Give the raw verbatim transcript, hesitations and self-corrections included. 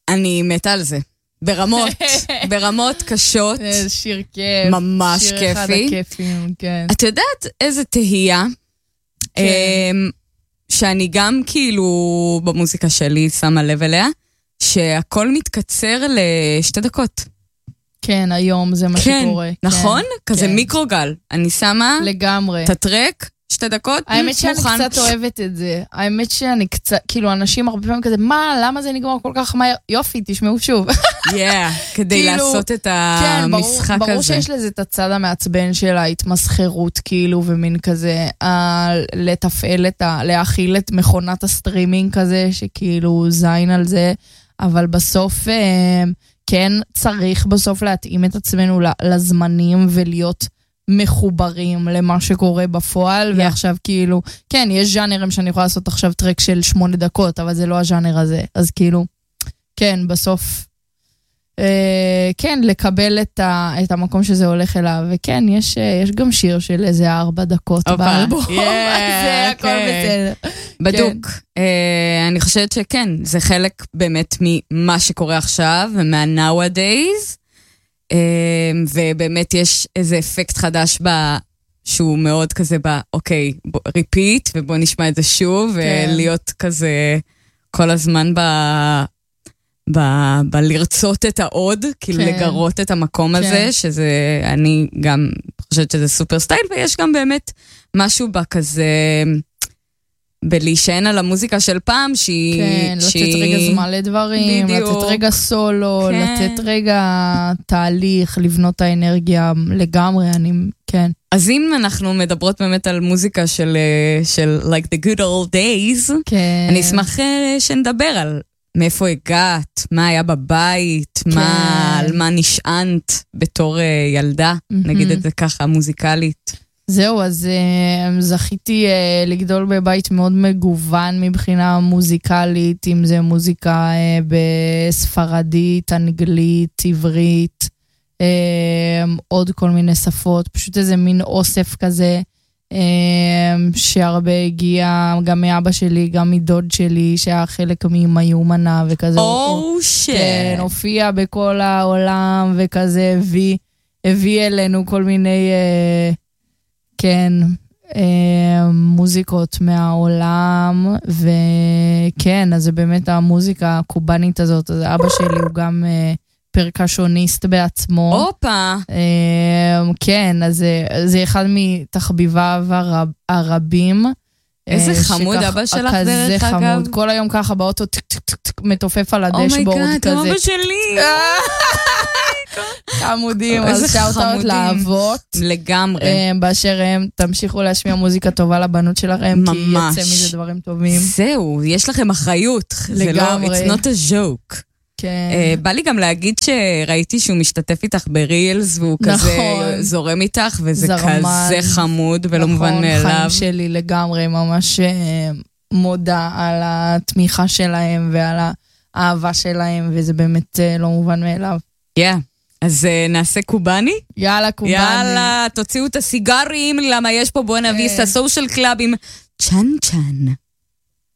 אני מתה על זה. ברמות, ברמות קשות. זה שיר כיף. ממש שיר כיפי. אחד הכיפים, כן. את יודעת איזה תהייה? כן. שאני גם כאילו במוזיקה שלי שמה לב אליה, שהכל מתקצר לשתי דקות. כן, היום זה מה כן, שקורה. נכון? כן, כזה כן. מיקרוגל. אני שמה לגמרי. את הטרק, שתי דקות, האמת שאני מוכן. קצת אוהבת את זה. האמת שאני קצת, כאילו, אנשים הרבה פעמים כזה, מה, למה זה נגמר כל כך מהר? יופי, תשמעו שוב. כן, כדי כאילו, לעשות את כן, ברור, המשחק הזה. ברור שיש לזה את הצד המעצבן של ההתמסחרות, כאילו, ומין כזה, אה, לתפעל את ה... להכיל את מכונת הסטרימינג כזה, שכאילו זין על זה, אבל בסוף, אה, כן, צריך בסוף להתאים את עצמנו לזמנים ולהיות מחוברים למה שקורה בפועל, yeah. ועכשיו כאילו, כן, יש ז'אנרים שאני יכולה לעשות עכשיו טרק של שמונה דקות, אבל זה לא הז'אנר הזה, אז כאילו, כן, בסוף, אה, כן, לקבל את, ה, את המקום שזה הולך אליו, וכן, יש, יש גם שיר של איזה ארבע דקות באלבום, yeah, זה הכל okay. בסדר. בדוק. כן. אה, אני חושבת שכן, זה חלק באמת ממה שקורה עכשיו, ומה-nowadays, ובאמת יש איזה אפקט חדש בה, שהוא מאוד כזה בה, אוקיי, ריפיט, ובוא נשמע את זה שוב, ולהיות כזה כל הזמן ב... ב... בלרצות את העוד, כאילו לגרות את המקום הזה, שזה, אני גם חושבת שזה סופר סטייל, ויש גם באמת משהו בה כזה... בלהישען על המוזיקה של פעם, שהיא... כן, שהיא... לתת רגע זמן לדברים, בדיוק. לתת רגע סולו, כן. לתת רגע תהליך, לבנות את האנרגיה לגמרי, אני... כן. אז אם אנחנו מדברות באמת על מוזיקה של, של like the good old days, כן. אני אשמח שנדבר על מאיפה הגעת, מה היה בבית, כן. מה, על מה נשענת בתור ילדה, mm-hmm. נגיד את זה ככה, מוזיקלית. זהו, אז uh, זכיתי uh, לגדול בבית מאוד מגוון מבחינה מוזיקלית, אם זה מוזיקה uh, בספרדית, אנגלית, עברית, uh, עוד כל מיני שפות, פשוט איזה מין אוסף כזה, uh, שהרבה הגיע גם מאבא שלי, גם מדוד שלי, שהיה חלק מיומנה וכזה. או ש... כן, הופיע בכל העולם וכזה, הביא, הביא אלינו כל מיני... Uh, כן, מוזיקות מהעולם, וכן, אז זה באמת המוזיקה הקובנית הזאת, אז אבא שלי הוא גם פרקשוניסט בעצמו. אופה. כן, אז זה אחד מתחביביו הרבים. איזה חמוד אבא שלך דרך אגב. חמוד, כל היום ככה באוטו מתופף על הדשבורד כזה. אומייגאד, אבא שלי. חמודים, אז שאוטות לאבות. לגמרי. באשר הם, תמשיכו להשמיע מוזיקה טובה לבנות שלכם, כי יצא מזה דברים טובים. זהו, יש לכם אחריות. לגמרי. It's not a joke. כן. בא לי גם להגיד שראיתי שהוא משתתף איתך בריילס, והוא כזה זורם איתך, וזה כזה חמוד ולא מובן מאליו. נכון, חיים שלי לגמרי, ממש מודה על התמיכה שלהם ועל האהבה שלהם, וזה באמת לא מובן מאליו. כן. אז נעשה קובני? יאללה, קובני. יאללה, תוציאו את הסיגרים, למה יש פה בואנה ויסטה סושיאל קלאב עם צ'אן צ'אן.